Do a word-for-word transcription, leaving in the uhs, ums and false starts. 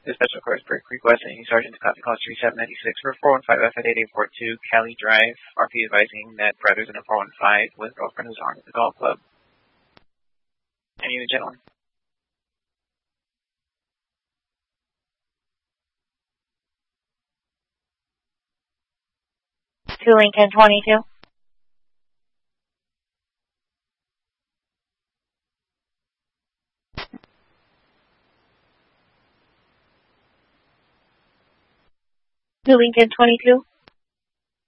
This special course break request and Sergeant Copy Call three seven nine six for four one five F at eight eight four two Cali Drive. R P advising that brothers in a four one five with girlfriend is armed at the golf club. Any of the gentlemen? To Lincoln twenty-two. To Lincoln twenty-two.